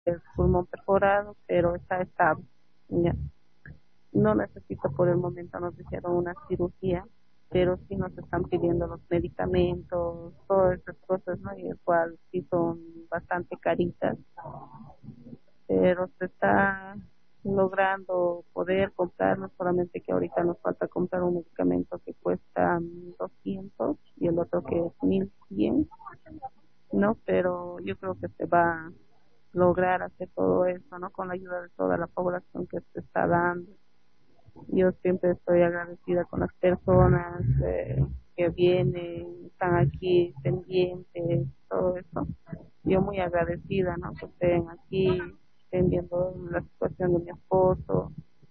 el pulmón perforado, pero está estable. Ya. No necesito por el momento, nos hicieron una cirugía, pero sí nos están pidiendo los medicamentos, todas esas cosas, ¿no? Y el cual sí son bastante caritas, pero se está logrando poder comprarnos, solamente que ahorita nos falta comprar un medicamento que cuesta 1.200 y el otro que es 1.100, ¿no? Pero yo creo que se va a lograr hacer todo eso, ¿no? Con la ayuda de toda la población que se está dando. Yo siempre estoy agradecida con las personas que vienen, están aquí pendientes, todo eso. Yo muy agradecida, ¿no? Que estén aquí, estén viendo la situación de mi esposo.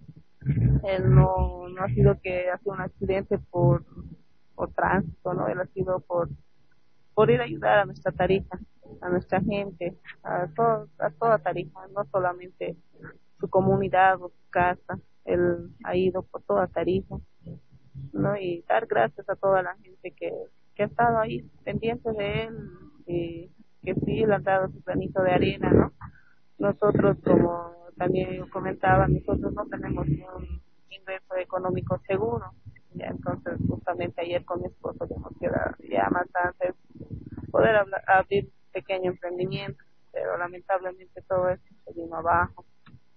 Él no ha sido que ha sido un accidente por tránsito, ¿no? Él ha sido por ir a ayudar a nuestra Tarija, a nuestra gente, a toda Tarija, no solamente su comunidad o su casa. Él ha ido por toda Tarija, ¿no? Y dar gracias a toda la gente que ha estado ahí pendiente de él y que sí le han dado su granito de arena, ¿no? Nosotros, como también yo comentaba, nosotros no tenemos un ingreso económico seguro. Ya, entonces, justamente ayer con mi esposo hemos quedado ya más antes poder abrir un pequeño emprendimiento, pero lamentablemente todo esto se vino abajo.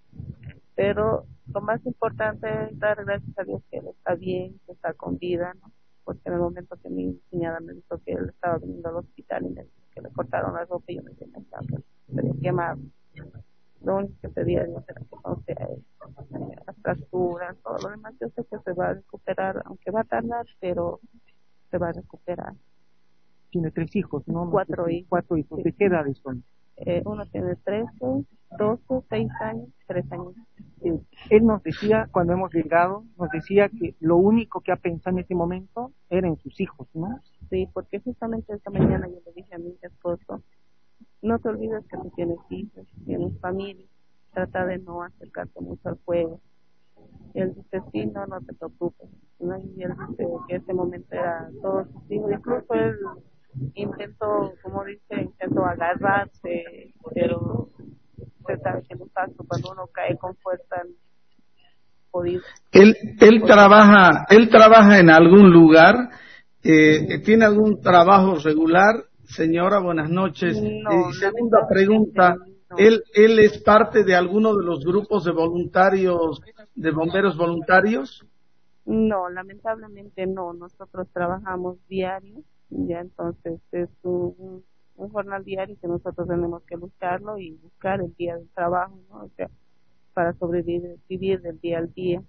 Pero lo más importante es dar gracias a Dios que él está bien, que está con vida, ¿no? Porque en el momento que mi cuñada me dijo que él estaba viniendo al hospital y me dijo que le cortaron la ropa y yo me dije, que se había quemado. Lo único que pedía Dios era que no sea las fracturas, todo lo demás. Yo sé que se va a recuperar, aunque va a tardar, pero se va a recuperar. Tiene 3 hijos, ¿no? 4 hijos. 4 hijos. Sí. ¿De qué edades son? Uno tiene 13, 12, 6 años, 3 años. Él nos decía, cuando hemos llegado, nos decía que lo único que ha pensado en ese momento era en sus hijos, ¿no? Sí, porque justamente esta mañana yo le dije a mi esposo, no te olvides que tú tienes hijos, tienes familia, trata de no acercarte mucho al juego. Y él dice, sí, no te preocupes, ¿no? Y él dice que ese momento era todos sus hijos, incluso él intentó, como dice, intentó agarrarse, pero usted sabe que no pasa cuando uno cae con fuerza. Podido. Él trabaja en algún lugar, tiene algún trabajo regular. Señora, buenas noches. No, Y segunda pregunta, no. ¿él es parte de alguno de los grupos de voluntarios, de bomberos voluntarios? No, lamentablemente no. Nosotros trabajamos diario, ya entonces es un jornal diario que nosotros tenemos que lucharlo y buscar el día del trabajo, ¿no? O sea, para sobrevivir, vivir del día al día.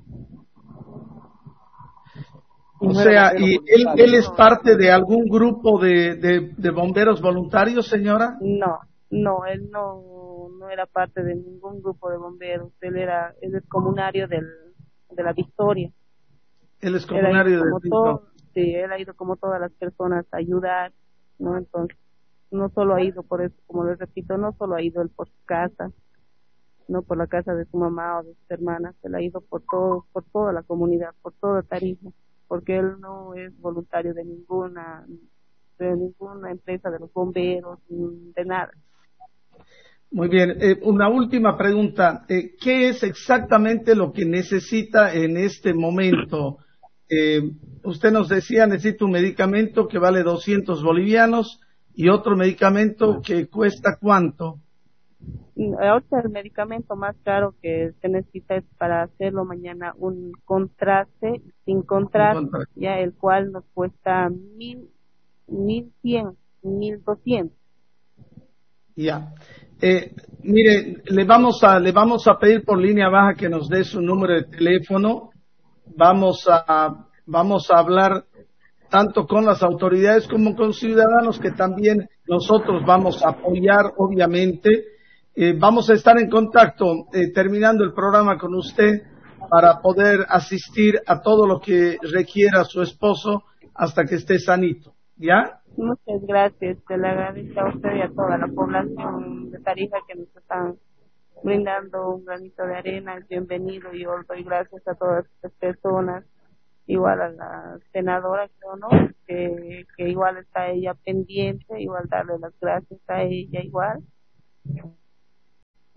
O sea, ¿y él es parte de algún grupo de bomberos voluntarios, señora? No, él no era parte de ningún grupo de bomberos. Él es comunario de la Victoria. Él es comunario de Victoria. Sí, él ha ido como todas las personas a ayudar, ¿no? Entonces, no solo ha ido por eso, como les repito, no solo ha ido él por su casa, no por la casa de su mamá o de sus hermanas, él ha ido por toda la comunidad, por toda Tarija, porque él no es voluntario de ninguna empresa de los bomberos, de nada. Muy bien, una última pregunta. ¿Qué es exactamente lo que necesita en este momento? Usted nos decía, necesita un medicamento que vale 200 bolivianos y otro medicamento que cuesta ¿cuánto? Ahorita el medicamento más caro que se necesita es para hacerlo mañana un contraste sin contraste, ya el cual nos cuesta 1.100, 1.200. Ya. Mire, le vamos a pedir por línea baja que nos dé su número de teléfono. Vamos a hablar tanto con las autoridades como con ciudadanos que también nosotros vamos a apoyar, obviamente. Vamos a estar en contacto terminando el programa con usted para poder asistir a todo lo que requiera su esposo hasta que esté sanito. ¿Ya? Muchas gracias, te le agradezco a usted y a toda la población de Tarija que nos están brindando un granito de arena. Bienvenido, y yo doy gracias a todas estas personas, igual a la senadora, creo, ¿no? Que igual está ella pendiente, igual darle las gracias a ella igual.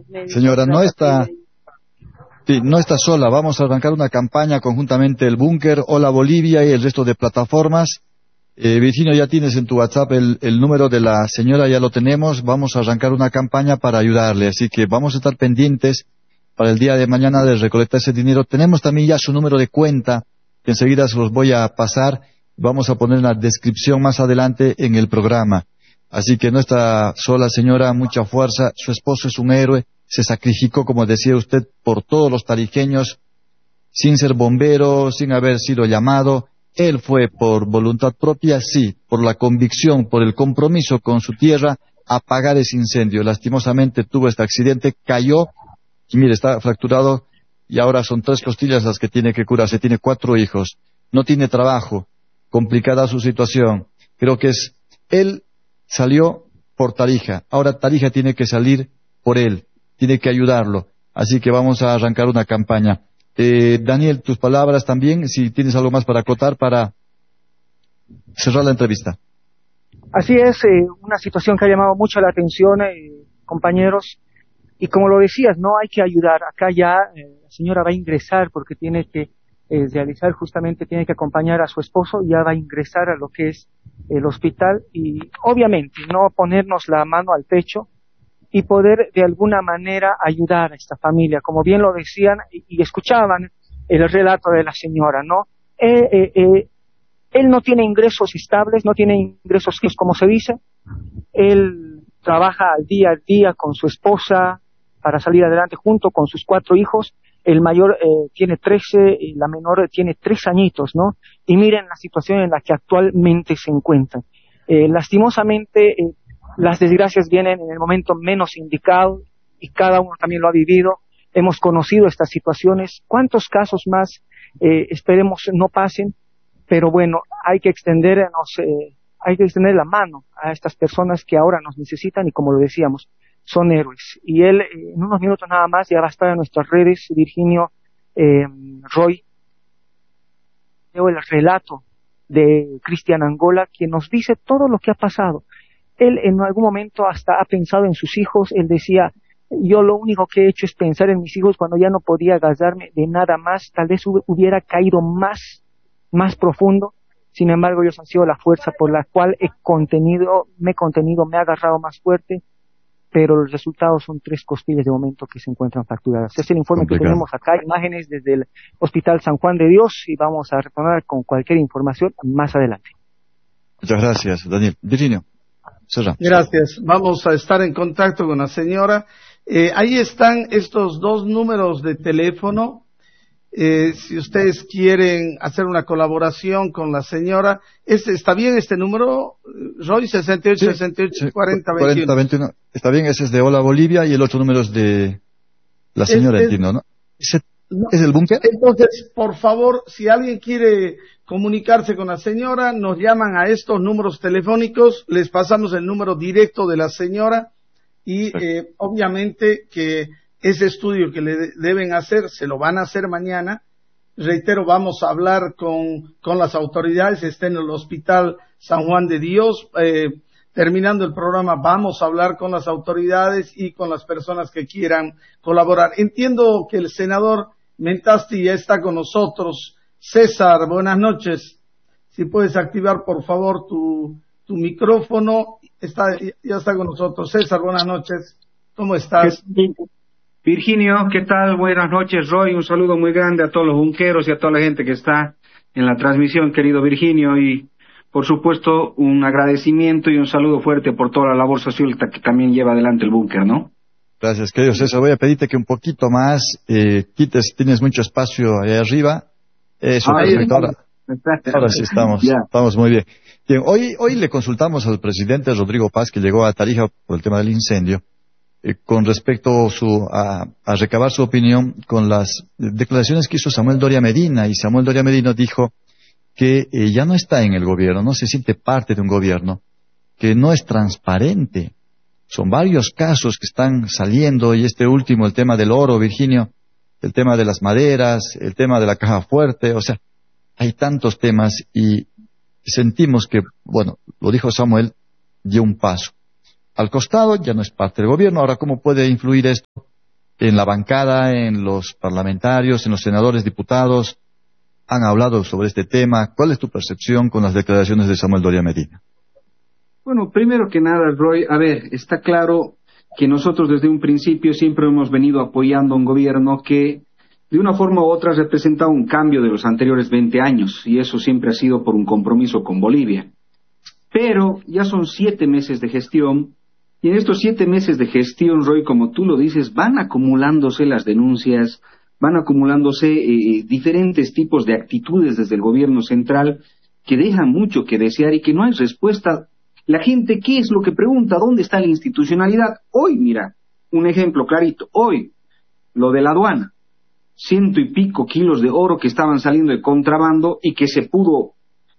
Señora, no está, sí, no está sola. Vamos a arrancar una campaña conjuntamente el Búnker, Hola Bolivia y el resto de plataformas. Virginio, ya tienes en tu WhatsApp el número de la señora, ya lo tenemos. Vamos a arrancar una campaña para ayudarle. Así que vamos a estar pendientes para el día de mañana de recolectar ese dinero. Tenemos también ya su número de cuenta, que enseguida se los voy a pasar. Vamos a poner la descripción más adelante en el programa. Así que no está sola, señora, mucha fuerza. Su esposo es un héroe, se sacrificó, como decía usted, por todos los tarijeños, sin ser bombero, sin haber sido llamado. Él fue por voluntad propia, sí, por la convicción, por el compromiso con su tierra, a apagar ese incendio. Lastimosamente tuvo este accidente, cayó, y mire, está fracturado, y ahora son 3 costillas las que tiene que curarse. Tiene 4 hijos, no tiene trabajo, complicada su situación. Creo que él salió por Tarija, ahora Tarija tiene que salir por él, tiene que ayudarlo. Así que vamos a arrancar una campaña. Daniel, tus palabras también, si tienes algo más para acotar para cerrar la entrevista. Así es, una situación que ha llamado mucho la atención, compañeros, y como lo decías, no hay que ayudar. Acá ya la señora va a ingresar porque tiene que realizar, justamente tiene que acompañar a su esposo, ya va a ingresar a lo que es el hospital, y obviamente no ponernos la mano al pecho y poder de alguna manera ayudar a esta familia, como bien lo decían y escuchaban el relato de la señora, ¿no? Él no tiene ingresos estables, no tiene ingresos fijos, como se dice. Él trabaja al día a día con su esposa para salir adelante junto con sus 4 hijos. El mayor tiene 13 y la menor tiene 3 añitos, ¿no? Y miren la situación en la que actualmente se encuentran. Lastimosamente, las desgracias vienen en el momento menos indicado, y cada uno también lo ha vivido. Hemos conocido estas situaciones. ¿Cuántos casos más esperemos no pasen? Pero bueno, hay que extender la mano a estas personas que ahora nos necesitan, y como lo decíamos, son héroes. Y él, en unos minutos nada más, ya va a estar en nuestras redes, Virginio, Roy. Veo el relato de Cristian Angola, quien nos dice todo lo que ha pasado. Él en algún momento hasta ha pensado en sus hijos. Él decía, yo lo único que he hecho es pensar en mis hijos cuando ya no podía agarrarme de nada más. Tal vez hubiera caído más profundo. Sin embargo, ellos han sido la fuerza por la cual me he contenido, me he agarrado más fuerte, pero los resultados son 3 costillas de momento que se encuentran fracturadas. Este es el informe que tenemos acá, imágenes desde el Hospital San Juan de Dios, y vamos a retornar con cualquier información más adelante. Muchas gracias, Daniel. Virginio. Gracias. Vamos a estar en contacto con la señora. Ahí están estos 2 números de teléfono. Si ustedes quieren hacer una colaboración con la señora, ¿está bien este número, Roy? 68 sí, 68 40 21. Está bien, ese es de Hola Bolivia, y el otro número es de la señora, entiendo, ¿no? ¿Es el Búnker? Entonces, por favor, si alguien quiere comunicarse con la señora, nos llaman a estos números telefónicos, les pasamos el número directo de la señora, y obviamente que ese estudio que le deben hacer, se lo van a hacer mañana. Reitero, vamos a hablar con las autoridades, está en el Hospital San Juan de Dios. Terminando el programa, vamos a hablar con las autoridades y con las personas que quieran colaborar. Entiendo que el senador Mentasti ya está con nosotros. César, buenas noches. Si puedes activar, por favor, tu micrófono. Ya está con nosotros. César, buenas noches. ¿Cómo estás? Virginio, ¿qué tal? Buenas noches, Roy. Un saludo muy grande a todos los bunqueros y a toda la gente que está en la transmisión, querido Virginio. Y, por supuesto, un agradecimiento y un saludo fuerte por toda la labor social que también lleva adelante el búnker, ¿no? Gracias, querido César. Voy a pedirte que un poquito más tienes mucho espacio ahí arriba. Eso, perfecto. Ahora sí estamos muy bien. Bien, hoy le consultamos al presidente Rodrigo Paz, que llegó a Tarija por el tema del incendio, con respecto a recabar su opinión con las declaraciones que hizo Samuel Doria Medina, y Samuel Doria Medina dijo que ya no está en el gobierno, no se siente parte de un gobierno, que no es transparente. Son varios casos que están saliendo, y este último, el tema del oro, Virginio, el tema de las maderas, el tema de la caja fuerte, o sea, hay tantos temas, y sentimos que, bueno, lo dijo Samuel, dio un paso al costado, ya no es parte del gobierno. Ahora, ¿cómo puede influir esto en la bancada, en los parlamentarios, en los senadores, diputados, han hablado sobre este tema. ¿Cuál es tu percepción con las declaraciones de Samuel Doria Medina? Bueno, primero que nada, Roy, a ver, está claro que nosotros desde un principio siempre hemos venido apoyando a un gobierno que de una forma u otra representa un cambio de los anteriores 20 años, y eso siempre ha sido por un compromiso con Bolivia. Pero ya son 7 meses de gestión, y en estos 7 meses de gestión, Roy, como tú lo dices, van acumulándose las denuncias, van acumulándose diferentes tipos de actitudes desde el gobierno central que dejan mucho que desear y que no hay respuesta. La gente, ¿qué es lo que pregunta? ¿Dónde está la institucionalidad? Hoy, mira, un ejemplo clarito. Hoy, lo de la aduana. 100 y pico kilos de oro que estaban saliendo de contrabando y que se pudo,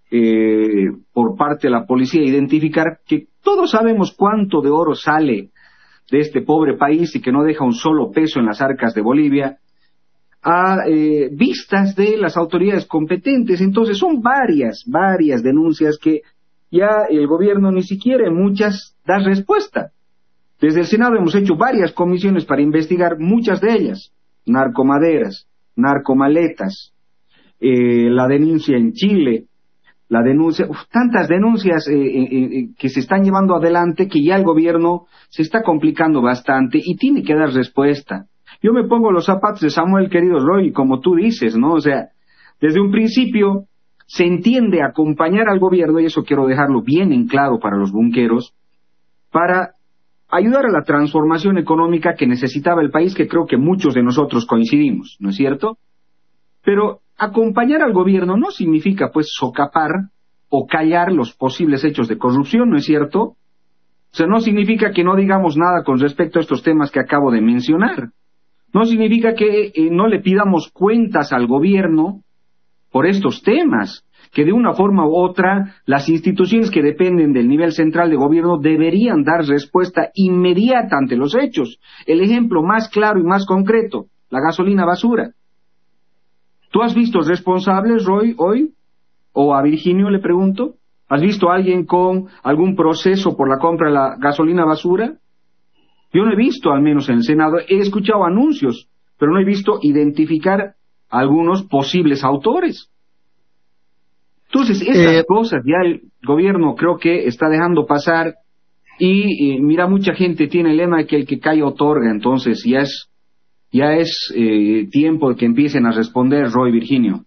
por parte de la policía, identificar que todos sabemos cuánto de oro sale de este pobre país y que no deja un solo peso en las arcas de Bolivia, a vistas de las autoridades competentes. Entonces son varias denuncias que ya el gobierno ni siquiera en muchas da respuesta. Desde el Senado hemos hecho varias comisiones para investigar muchas de ellas: narcomaderas, narcomaletas, la denuncia en Chile, la denuncia, tantas denuncias que se están llevando adelante que ya el gobierno se está complicando bastante y tiene que dar respuesta. Yo me pongo los zapatos de Samuel, querido Roy, como tú dices, ¿no? O sea, desde un principio se entiende acompañar al gobierno, y eso quiero dejarlo bien en claro para los bunqueros, para ayudar a la transformación económica que necesitaba el país, que creo que muchos de nosotros coincidimos, ¿no es cierto? Pero acompañar al gobierno no significa, pues, socapar o callar los posibles hechos de corrupción, ¿no es cierto? O sea, no significa que no digamos nada con respecto a estos temas que acabo de mencionar. No significa que no le pidamos cuentas al gobierno por estos temas, que de una forma u otra las instituciones que dependen del nivel central de gobierno deberían dar respuesta inmediata ante los hechos. El ejemplo más claro y más concreto, la gasolina basura. ¿Tú has visto responsables, Roy, hoy? O a Virginio le pregunto, ¿has visto a alguien con algún proceso por la compra de la gasolina basura? Yo no he visto, al menos en el Senado, he escuchado anuncios, pero no he visto identificar a algunos posibles autores. Entonces, estas cosas ya el gobierno creo que está dejando pasar y mira, mucha gente tiene el lema de que el que calla otorga. Entonces ya es tiempo de que empiecen a responder, Roy, Virginio.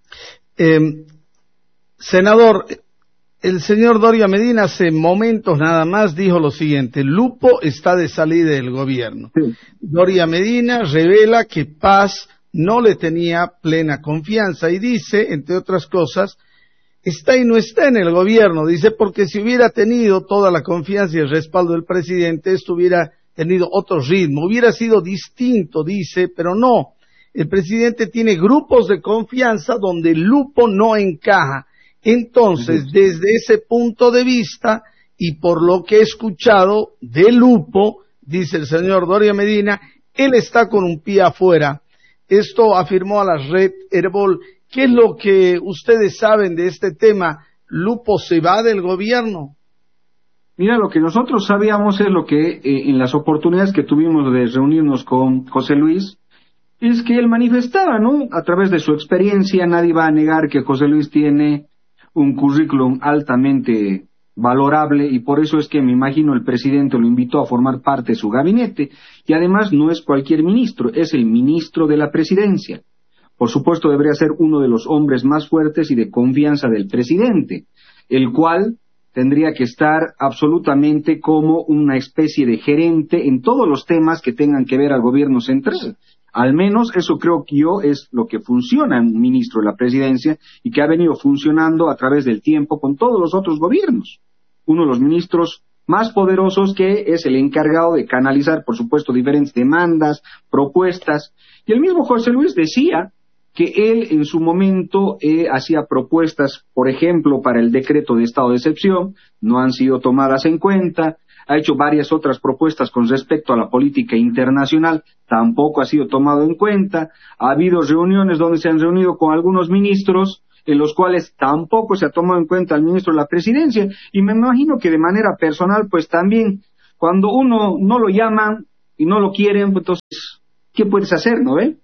Senador, el señor Doria Medina hace momentos nada más dijo lo siguiente: Lupo está de salida del gobierno. Sí. Doria Medina revela que Paz no le tenía plena confianza y dice, entre otras cosas, está y no está en el gobierno. Dice, porque si hubiera tenido toda la confianza y el respaldo del presidente, esto hubiera tenido otro ritmo, hubiera sido distinto, dice, pero no. El presidente tiene grupos de confianza donde Lupo no encaja. Entonces, desde ese punto de vista, y por lo que he escuchado de Lupo, dice el señor Doria Medina, él está con un pie afuera. Esto afirmó a la red Herbol. ¿Qué es lo que ustedes saben de este tema? ¿Lupo se va del gobierno? Mira, lo que nosotros sabíamos es lo que en las oportunidades que tuvimos de reunirnos con José Luis, es que él manifestaba, ¿no? A través de su experiencia, nadie va a negar que José Luis tiene un currículum altamente valorable, y por eso es que me imagino el presidente lo invitó a formar parte de su gabinete, y además no es cualquier ministro, es el ministro de la presidencia. Por supuesto debería ser uno de los hombres más fuertes y de confianza del presidente, el cual tendría que estar absolutamente como una especie de gerente en todos los temas que tengan que ver al gobierno central. Al menos eso creo que yo es lo que funciona en un ministro de la presidencia y que ha venido funcionando a través del tiempo con todos los otros gobiernos. Uno de los ministros más poderosos, que es el encargado de canalizar, por supuesto, diferentes demandas, propuestas. Y el mismo José Luis decía que él en su momento hacía propuestas, por ejemplo, para el decreto de estado de excepción, no han sido tomadas en cuenta. Ha hecho varias otras propuestas con respecto a la política internacional, tampoco ha sido tomado en cuenta. Ha habido reuniones donde se han reunido con algunos ministros, en los cuales tampoco se ha tomado en cuenta al ministro de la presidencia, y me imagino que de manera personal, pues también, cuando uno no lo llaman y no lo quieren, pues entonces ¿qué puedes hacer, no ve?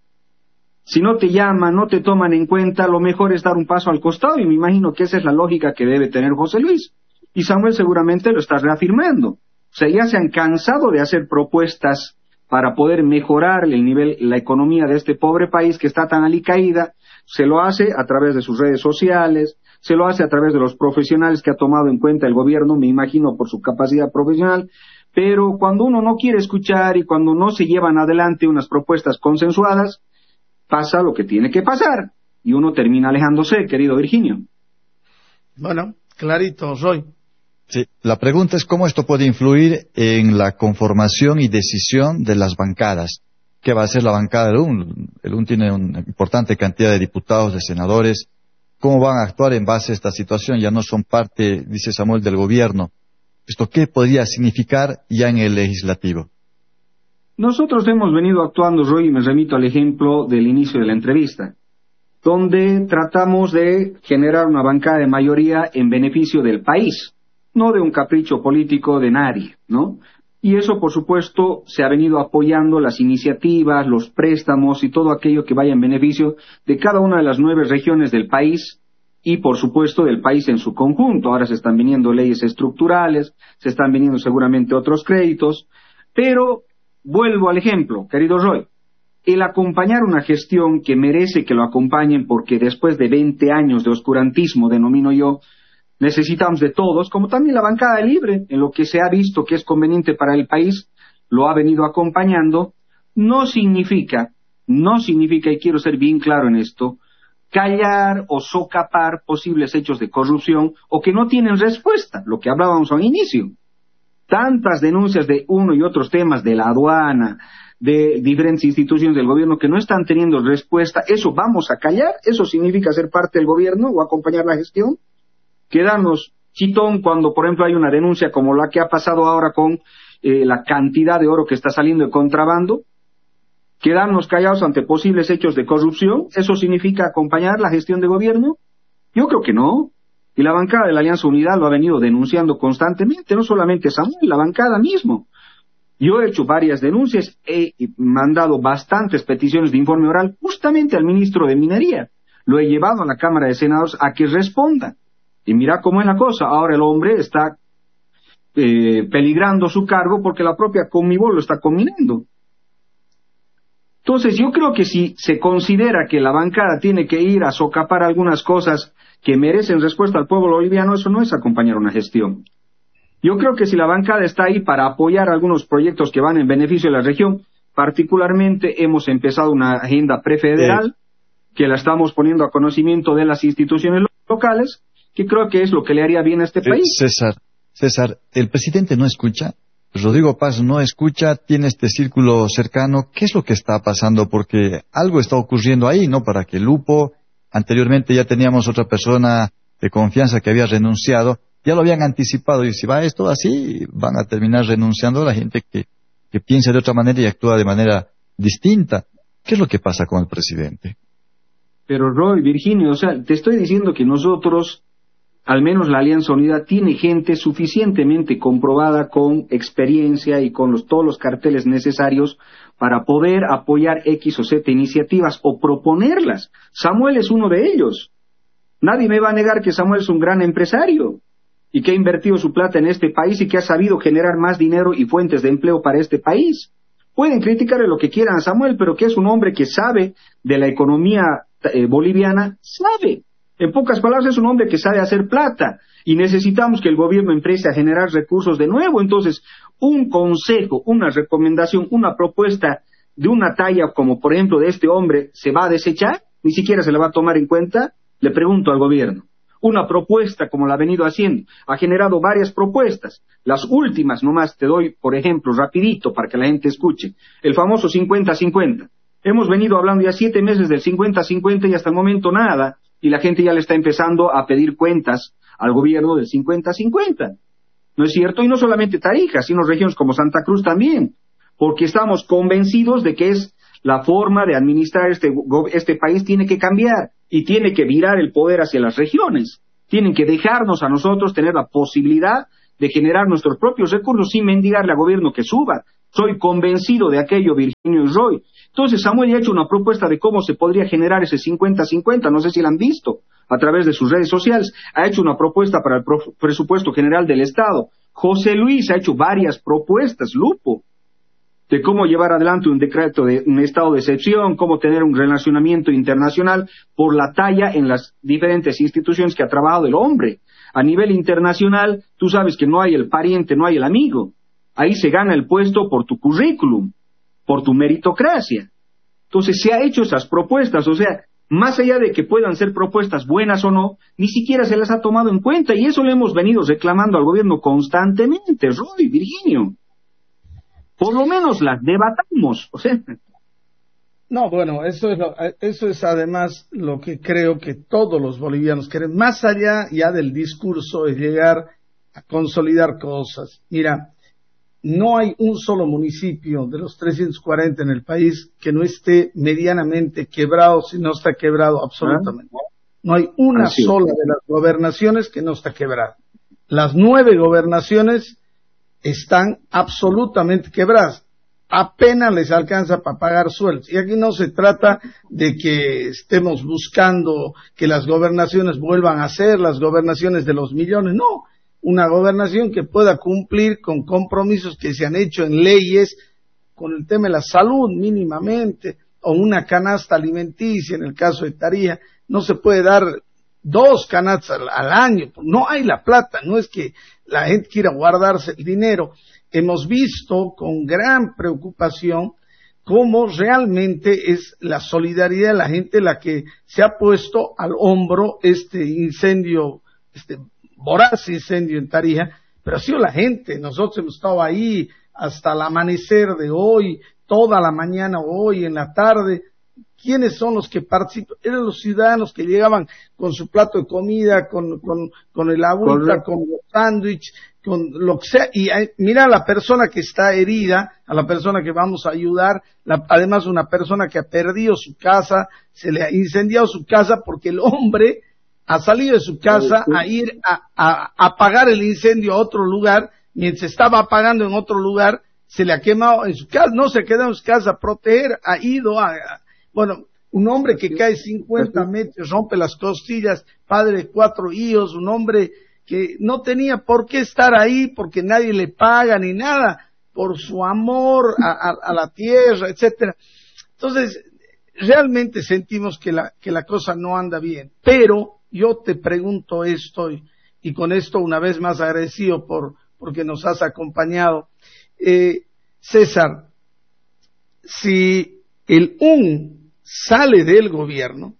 Si no te llaman, no te toman en cuenta, lo mejor es dar un paso al costado, y me imagino que esa es la lógica que debe tener José Luis. Y Samuel seguramente lo está reafirmando. O sea, ya se han cansado de hacer propuestas para poder mejorar el nivel, la economía de este pobre país que está tan alicaída. Se lo hace a través de sus redes sociales, se lo hace a través de los profesionales que ha tomado en cuenta el gobierno, me imagino por su capacidad profesional, pero cuando uno no quiere escuchar y cuando no se llevan adelante unas propuestas consensuadas, pasa lo que tiene que pasar y uno termina alejándose, querido Virginio. Bueno, clarito, Roy. Sí, la pregunta es cómo esto puede influir en la conformación y decisión de las bancadas. ¿Qué va a hacer la bancada del UN? El UN tiene una importante cantidad de diputados, de senadores. ¿Cómo van a actuar en base a esta situación? Ya no son parte, dice Samuel, del gobierno. ¿Esto qué podría significar ya en el legislativo? Nosotros hemos venido actuando, Roy, y me remito al ejemplo del inicio de la entrevista, donde tratamos de generar una bancada de mayoría en beneficio del país, no de un capricho político de nadie, ¿no? Y eso, por supuesto, se ha venido apoyando las iniciativas, los préstamos y todo aquello que vaya en beneficio de cada una de las 9 regiones del país y, por supuesto, del país en su conjunto. Ahora se están viniendo leyes estructurales, se están viniendo seguramente otros créditos, pero vuelvo al ejemplo, querido Roy. El acompañar una gestión que merece que lo acompañen porque después de 20 años de oscurantismo, denomino yo, necesitamos de todos, como también la bancada libre, en lo que se ha visto que es conveniente para el país, lo ha venido acompañando, no significa, y quiero ser bien claro en esto, callar o socapar posibles hechos de corrupción o que no tienen respuesta, lo que hablábamos al inicio. Tantas denuncias de uno y otros temas de la aduana, de diferentes instituciones del gobierno que no están teniendo respuesta, ¿eso vamos a callar? ¿Eso significa ser parte del gobierno o acompañar la gestión? Quedarnos chitón cuando, por ejemplo, hay una denuncia como la que ha pasado ahora con la cantidad de oro que está saliendo de contrabando, quedarnos callados ante posibles hechos de corrupción, ¿eso significa acompañar la gestión de gobierno? Yo creo que no. Y la bancada de la Alianza Unidad lo ha venido denunciando constantemente, no solamente Samuel, la bancada mismo. Yo he hecho varias denuncias, he mandado bastantes peticiones de informe oral justamente al ministro de Minería. Lo he llevado a la Cámara de Senadores a que responda. Y mira cómo es la cosa, ahora el hombre está peligrando su cargo porque la propia Conmebol lo está conminando. Entonces yo creo que si se considera que la bancada tiene que ir a socapar algunas cosas que merecen respuesta al pueblo boliviano, eso no es acompañar una gestión. Yo creo que si la bancada está ahí para apoyar algunos proyectos que van en beneficio de la región, particularmente hemos empezado una agenda prefederal que la estamos poniendo a conocimiento de las instituciones locales, que creo que es lo que le haría bien a este país. César, el presidente no escucha, Rodrigo Paz no escucha, tiene este círculo cercano. ¿Qué es lo que está pasando? Porque algo está ocurriendo ahí, ¿no? Para que Lupo, anteriormente ya teníamos otra persona de confianza que había renunciado, ya lo habían anticipado, y si va esto así, van a terminar renunciando a la gente que piensa de otra manera y actúa de manera distinta. ¿Qué es lo que pasa con el presidente? Pero Roy, Virginio, o sea, te estoy diciendo que nosotros, al menos la Alianza Unida, tiene gente suficientemente comprobada con experiencia y con todos los carteles necesarios para poder apoyar X o Z iniciativas o proponerlas. Samuel es uno de ellos. Nadie me va a negar que Samuel es un gran empresario y que ha invertido su plata en este país y que ha sabido generar más dinero y fuentes de empleo para este país. Pueden criticarle lo que quieran a Samuel, pero que es un hombre que sabe de la economía boliviana, sabe. En pocas palabras, es un hombre que sabe hacer plata y necesitamos que el gobierno empiece a generar recursos de nuevo. Entonces, un consejo, una recomendación, una propuesta de una talla como, por ejemplo, de este hombre, ¿se va a desechar? Ni siquiera se la va a tomar en cuenta. Le pregunto al gobierno. Una propuesta como la ha venido haciendo, ha generado varias propuestas. Las últimas, nomás te doy, por ejemplo, rapidito para que la gente escuche. El famoso 50-50. Hemos venido hablando ya 7 meses del 50-50 y hasta el momento nada. Y la gente ya le está empezando a pedir cuentas al gobierno del 50-50. ¿No es cierto? Y no solamente Tarija, sino regiones como Santa Cruz también. Porque estamos convencidos de que es la forma de administrar este país tiene que cambiar y tiene que virar el poder hacia las regiones. Tienen que dejarnos a nosotros tener la posibilidad de generar nuestros propios recursos sin mendigarle al gobierno que suba Soy convencido de aquello, Virginio y Roy. Entonces Samuel ya ha hecho una propuesta de cómo se podría generar ese 50-50, no sé si la han visto a través de sus redes sociales. Ha hecho una propuesta para el presupuesto general del Estado. José Luis ha hecho varias propuestas, Lupo, de cómo llevar adelante un decreto de un estado de excepción, cómo tener un relacionamiento internacional por la talla en las diferentes instituciones que ha trabajado el hombre. A nivel internacional, tú sabes que no hay el pariente, no hay el amigo. Ahí se gana el puesto por tu currículum, por tu meritocracia. Entonces se ha hecho esas propuestas, o sea, más allá de que puedan ser propuestas buenas o no, ni siquiera se las ha tomado en cuenta, y eso le hemos venido reclamando al gobierno constantemente, Roy, Virginio. Por lo menos las debatamos, o sea. No, bueno, eso es además lo que creo que todos los bolivianos quieren, más allá ya del discurso, es llegar a consolidar cosas. Mira, no hay un solo municipio de los 340 en el país que no esté medianamente quebrado, si no está quebrado absolutamente. No hay una sola de las gobernaciones que no está quebrada. Las 9 gobernaciones están absolutamente quebradas. Apenas les alcanza para pagar sueldos. Y aquí no se trata de que estemos buscando que las gobernaciones vuelvan a ser las gobernaciones de los millones, no. Una gobernación que pueda cumplir con compromisos que se han hecho en leyes, con el tema de la salud mínimamente, o una canasta alimenticia en el caso de Tarija. No se puede dar 2 canastas al año, no hay la plata, no es que la gente quiera guardarse el dinero. Hemos visto con gran preocupación cómo realmente es la solidaridad de la gente la que se ha puesto al hombro este incendio, este voraz incendio en Tarija, pero ha sido la gente. Nosotros hemos estado ahí hasta el amanecer de hoy, toda la mañana hoy, en la tarde. ¿Quiénes son los que participan? Eran los ciudadanos que llegaban con su plato de comida, con el agüita, con los sándwiches, con lo que sea. Y mira a la persona que está herida, a la persona que vamos a ayudar, además una persona que ha perdido su casa, se le ha incendiado su casa porque el hombre ha salido de su casa a ir a apagar el incendio a otro lugar, mientras estaba apagando en otro lugar, se le ha quemado en su casa, no se quedó en su casa a proteger, ha ido bueno, un hombre que cae 50 metros, rompe las costillas, padre de 4 hijos, un hombre que no tenía por qué estar ahí porque nadie le paga ni nada, por su amor a la tierra, etcétera. Entonces, realmente sentimos que la cosa no anda bien. Pero yo te pregunto esto, y con esto una vez más agradecido porque nos has acompañado. César, si el sale del gobierno,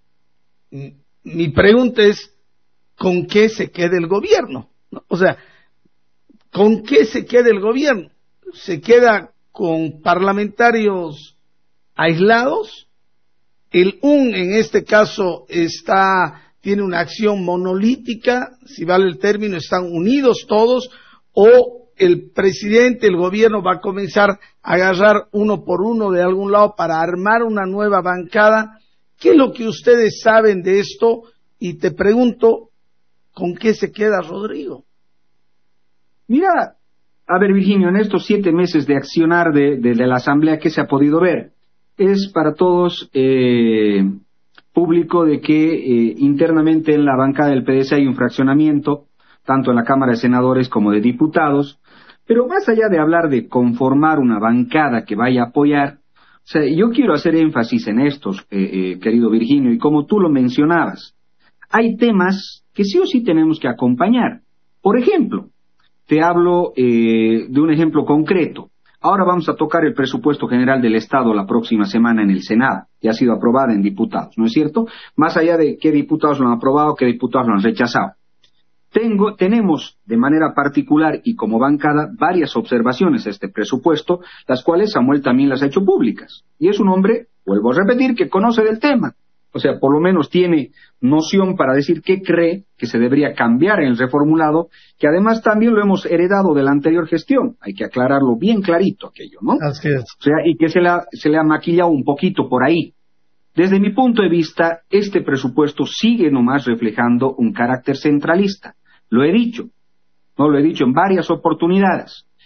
mi pregunta es, ¿con qué se queda el gobierno? ¿No? O sea, ¿con qué se queda el gobierno? ¿Se queda con parlamentarios aislados? El en este caso tiene una acción monolítica, si vale el término, están unidos todos, o el presidente, el gobierno va a comenzar a agarrar uno por uno de algún lado para armar una nueva bancada. ¿Qué es lo que ustedes saben de esto? Y te pregunto, ¿con qué se queda Rodrigo? Mira, a ver, Virginio, en estos 7 meses de accionar de la Asamblea, ¿qué se ha podido ver? Es para todos público de que internamente en la bancada del PDC hay un fraccionamiento, tanto en la Cámara de Senadores como de Diputados, pero más allá de hablar de conformar una bancada que vaya a apoyar, o sea, yo quiero hacer énfasis en estos, querido Virginio, y como tú lo mencionabas, hay temas que sí o sí tenemos que acompañar. Por ejemplo, te hablo de un ejemplo concreto. Ahora vamos a tocar el presupuesto general del Estado la próxima semana en el Senado. Ya ha sido aprobada en diputados, ¿no es cierto? Más allá de qué diputados lo han aprobado, qué diputados lo han rechazado. Tenemos de manera particular y como bancada varias observaciones a este presupuesto, las cuales Samuel también las ha hecho públicas. Y es un hombre, vuelvo a repetir, que conoce del tema. O sea, por lo menos tiene noción para decir qué cree que se debería cambiar en el reformulado, que además también lo hemos heredado de la anterior gestión. Hay que aclararlo bien clarito aquello, ¿no? Así es. O sea, y que se le ha maquillado un poquito por ahí. Desde mi punto de vista, este presupuesto sigue nomás reflejando un carácter centralista. Lo he dicho, ¿no? Lo he dicho en varias oportunidades.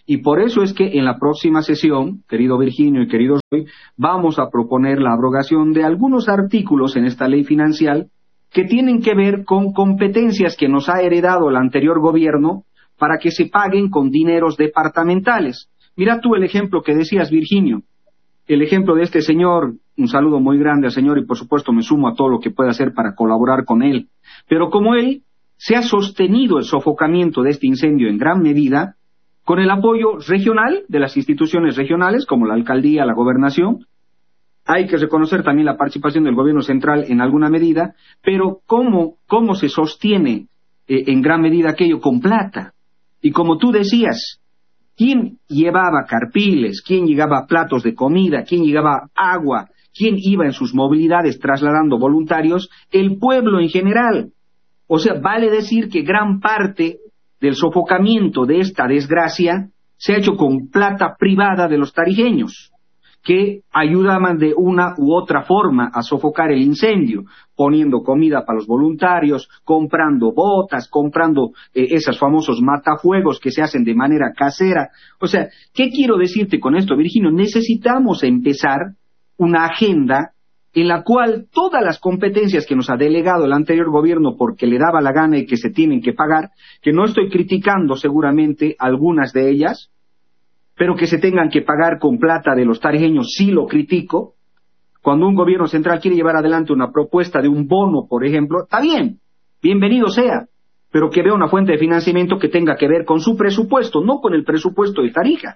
Y por eso es que en la próxima sesión, querido Virginio y querido Roy, vamos a proponer la abrogación de algunos artículos en esta ley financiera que tienen que ver con competencias que nos ha heredado el anterior gobierno para que se paguen con dineros departamentales. Mira tú el ejemplo que decías, Virginio, el ejemplo de este señor, un saludo muy grande al señor y por supuesto me sumo a todo lo que pueda hacer para colaborar con él. Pero como él se ha sostenido el sofocamiento de este incendio en gran medida con el apoyo regional de las instituciones regionales como la alcaldía, la gobernación. Hay que reconocer también la participación del gobierno central en alguna medida, pero ¿cómo se sostiene en gran medida aquello? Con plata. Y como tú decías, ¿quién llevaba carpiles? ¿Quién llevaba platos de comida? ¿Quién llevaba agua? ¿Quién iba en sus movilidades trasladando voluntarios? El pueblo en general. O sea, vale decir que gran parte del sofocamiento de esta desgracia se ha hecho con plata privada de los tarijeños, que ayudaban de una u otra forma a sofocar el incendio, poniendo comida para los voluntarios, comprando botas, comprando esos famosos matafuegos que se hacen de manera casera. O sea, ¿qué quiero decirte con esto, Virginio? Necesitamos empezar una agenda en la cual todas las competencias que nos ha delegado el anterior gobierno porque le daba la gana y que se tienen que pagar, que no estoy criticando seguramente algunas de ellas, pero que se tengan que pagar con plata de los tarijeños, sí lo critico. Cuando un gobierno central quiere llevar adelante una propuesta de un bono, por ejemplo, está bien, bienvenido sea, pero que vea una fuente de financiamiento que tenga que ver con su presupuesto, no con el presupuesto de Tarija.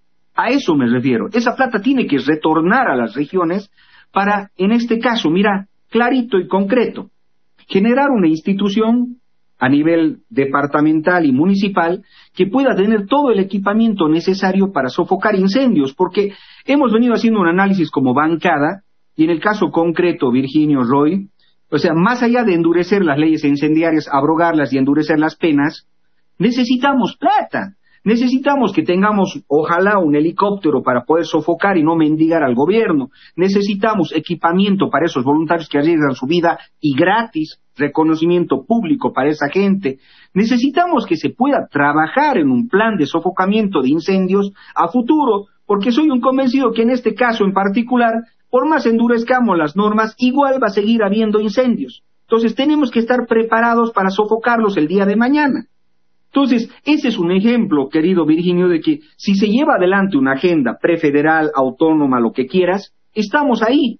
A eso me refiero. Esa plata tiene que retornar a las regiones para, en este caso, mira, clarito y concreto, generar una institución a nivel departamental y municipal que pueda tener todo el equipamiento necesario para sofocar incendios, porque hemos venido haciendo un análisis como bancada, y en el caso concreto, Virginio, Roy, o sea, más allá de endurecer las leyes incendiarias, abrogarlas y endurecer las penas, necesitamos plata. Necesitamos que tengamos, ojalá, un helicóptero para poder sofocar y no mendigar al gobierno. Necesitamos equipamiento para esos voluntarios que arriesgan su vida y gratis, reconocimiento público para esa gente. Necesitamos que se pueda trabajar en un plan de sofocamiento de incendios a futuro, porque soy un convencido que en este caso en particular, por más endurezcamos las normas, igual va a seguir habiendo incendios. Entonces tenemos que estar preparados para sofocarlos el día de mañana. Entonces, ese es un ejemplo, querido Virginio, de que si se lleva adelante una agenda prefederal, autónoma, lo que quieras, estamos ahí,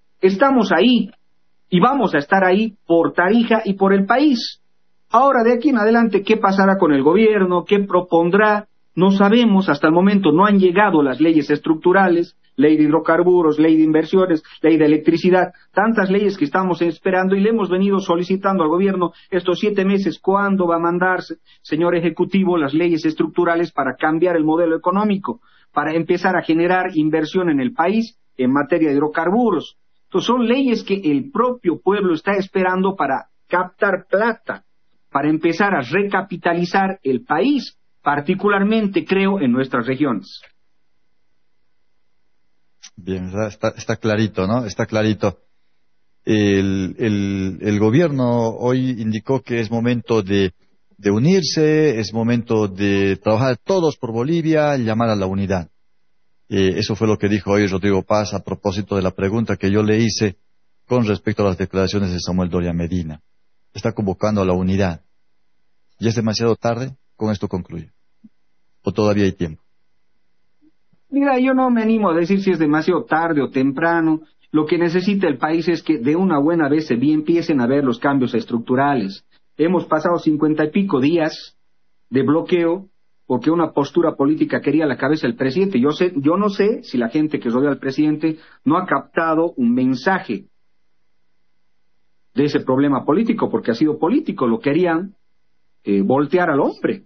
y vamos a estar ahí por Tarija y por el país. Ahora, de aquí en adelante, ¿qué pasará con el gobierno? ¿Qué propondrá? No sabemos, hasta el momento no han llegado las leyes estructurales, ley de hidrocarburos, ley de inversiones, ley de electricidad, tantas leyes que estamos esperando y le hemos venido solicitando al gobierno estos 7 meses, ¿cuándo va a mandarse, señor Ejecutivo, las leyes estructurales para cambiar el modelo económico, para empezar a generar inversión en el país en materia de hidrocarburos? Entonces son leyes que el propio pueblo está esperando para captar plata, para empezar a recapitalizar el país, particularmente creo en nuestras regiones. Bien, está clarito, ¿no? Está clarito. El gobierno hoy indicó que es momento de unirse, es momento de trabajar todos por Bolivia, llamar a la unidad. Eso fue lo que dijo hoy Rodrigo Paz a propósito de la pregunta que yo le hice con respecto a las declaraciones de Samuel Doria Medina. Está convocando a la unidad. ¿Ya es demasiado tarde? Con esto concluyo. ¿O todavía hay tiempo? Mira, yo no me animo a decir si es demasiado tarde o temprano. Lo que necesita el país es que de una buena vez se empiecen a ver los cambios estructurales. Hemos pasado 50 y pico días de bloqueo porque una postura política quería la cabeza del presidente. Yo no sé si la gente que rodea al presidente no ha captado un mensaje de ese problema político, porque ha sido político, lo querían voltear al hombre.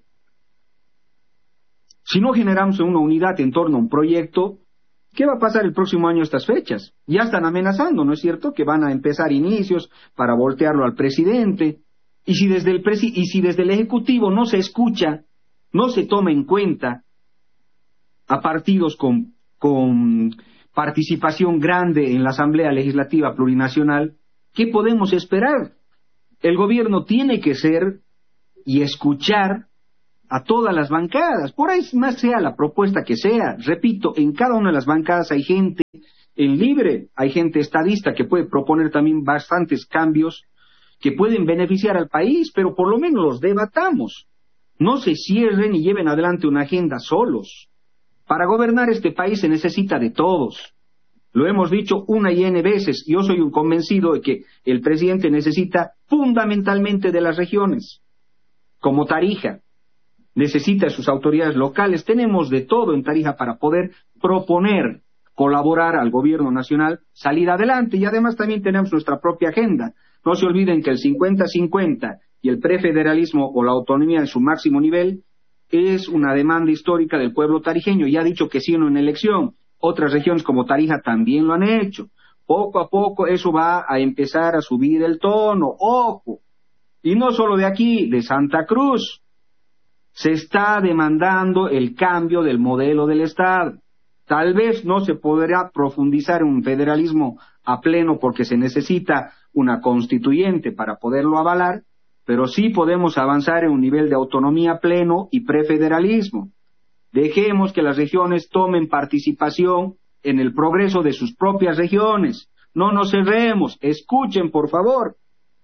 Si no generamos una unidad en torno a un proyecto, ¿qué va a pasar el próximo año a estas fechas? Ya están amenazando, ¿no es cierto?, que van a empezar inicios para voltearlo al presidente. Y si desde el Ejecutivo no se escucha, no se toma en cuenta a partidos con participación grande en la Asamblea Legislativa Plurinacional, ¿qué podemos esperar? El gobierno tiene que ser y escuchar a todas las bancadas, por ahí más sea la propuesta que sea. Repito, en cada una de las bancadas hay gente en libre, hay gente estadista que puede proponer también bastantes cambios que pueden beneficiar al país, pero por lo menos los debatamos. No se cierren y lleven adelante una agenda solos. Para gobernar este país se necesita de todos. Lo hemos dicho una y n veces. Yo soy un convencido de que el presidente necesita fundamentalmente de las regiones, como Tarija. Necesita de sus autoridades locales. Tenemos de todo en Tarija para poder proponer, colaborar al gobierno nacional, salir adelante. Y además también tenemos nuestra propia agenda. No se olviden que el 50-50 y el prefederalismo o la autonomía en su máximo nivel es una demanda histórica del pueblo tarijeño. Ya ha dicho que sí en una elección. Otras regiones como Tarija también lo han hecho. Poco a poco eso va a empezar a subir el tono. ¡Ojo! Y no solo de aquí, de Santa Cruz. Se está demandando el cambio del modelo del Estado. Tal vez no se podrá profundizar en un federalismo a pleno porque se necesita una constituyente para poderlo avalar, pero sí podemos avanzar en un nivel de autonomía pleno y prefederalismo. Dejemos que las regiones tomen participación en el progreso de sus propias regiones. No nos cerremos. Escuchen, por favor.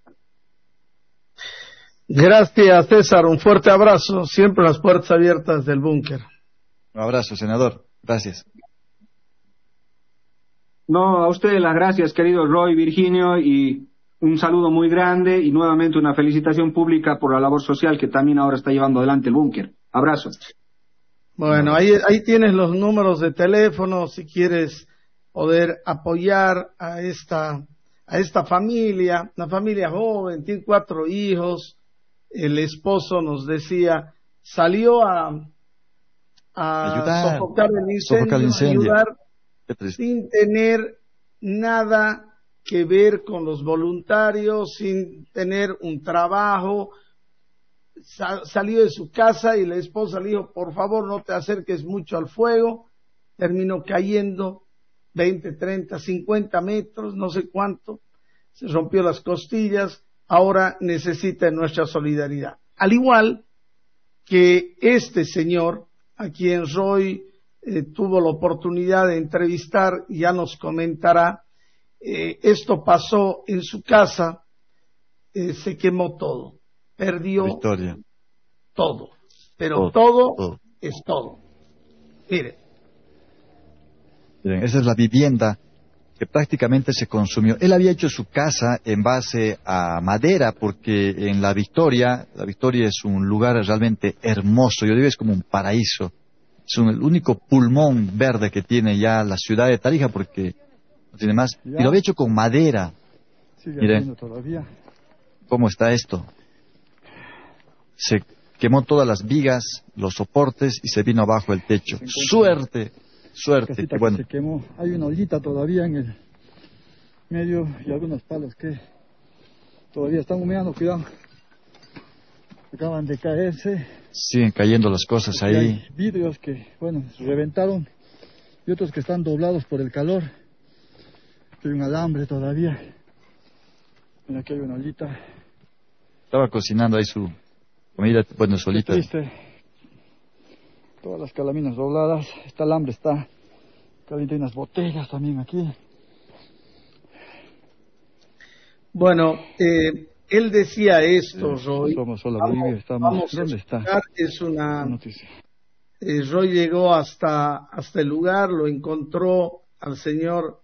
Gracias, César. Un fuerte abrazo. Siempre las puertas abiertas del búnker. Un abrazo, senador. Gracias. No, a ustedes las gracias, querido Roy, Virginio, y un saludo muy grande y nuevamente una felicitación pública por la labor social que también ahora está llevando adelante el búnker. Abrazo. Bueno, ahí tienes los números de teléfono si quieres poder apoyar a esta familia, una familia joven, tiene 4 hijos. El esposo nos decía, salió a ayudar, sofocar el incendio. Ayudar sin tener nada que ver con los voluntarios, sin tener un trabajo. Salió de su casa y la esposa le dijo, por favor no te acerques mucho al fuego. Terminó cayendo 20, 30, 50 metros, no sé cuánto. Se rompió las costillas. Ahora necesita nuestra solidaridad. Al igual que este señor, a quien Roy tuvo la oportunidad de entrevistar, ya nos comentará, esto pasó en su casa, se quemó todo, perdió todo, pero todo es todo. Miren, esa es la vivienda que prácticamente se consumió. Él había hecho su casa en base a madera, porque en La Victoria es un lugar realmente hermoso, yo digo es como un paraíso. Es el único pulmón verde que tiene ya la ciudad de Tarija, porque no tiene más. Y lo había hecho con madera. Miren cómo está esto. Se quemó todas las vigas, los soportes y se vino abajo el techo. Suerte. Que bueno. Se quemó. Hay una ollita todavía en el medio y algunos palos que todavía están humeando. Cuidado. Acaban de caerse. Siguen cayendo las cosas ahí. Hay vidrios que, se reventaron y otros que están doblados por el calor. Aquí hay un alambre todavía. Mira, aquí hay una ollita. Estaba cocinando ahí su comida, solita. Triste. Todas las calaminas dobladas. Este alambre está caliente. Hay unas botellas también aquí. Bueno, él decía esto, Roy. Somos solo Bolivia, estamos. ¿Dónde está? Es una noticia. Roy llegó hasta el lugar, lo encontró al señor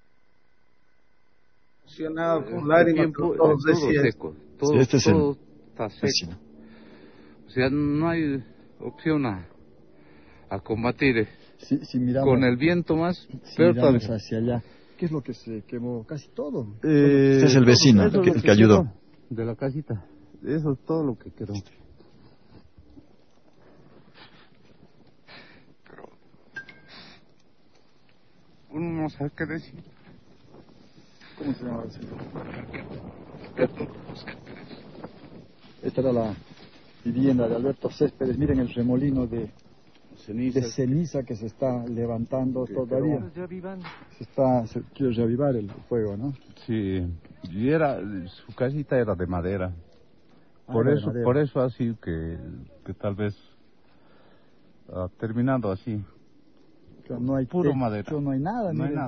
emocionado con lágrimas. Todo seco. Todo está seco. O sea, no hay opción a combatir. Si miramos, con el viento más, pero miramos hacia allá. ¿Qué es lo que se quemó? Casi todo. Este es el vecino, el que ayudó. De la casita. Eso es todo lo que quedó. Pero uno no sabe qué decir. ¿Cómo se llama el señor? Esta era la vivienda de Alberto Céspedes. Miren el remolino de ceniza que se está levantando todavía. Se quiere reavivar el fuego, ¿no? Sí, su casita era de madera. Por eso ha sido que tal vez ha terminado así. No hay puro techo, madera. no hay nada. No hay nada.